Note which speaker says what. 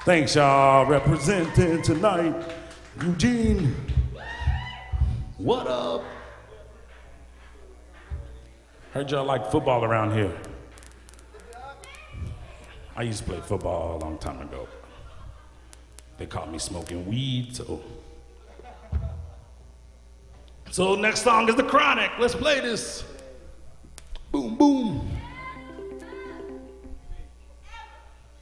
Speaker 1: Thanks, y'all. Representing tonight, Eugene. What up? Heard y'all like football around here. I used to play football a long time ago. They caught me smoking weed, so next song is The Chronic. Let's play this.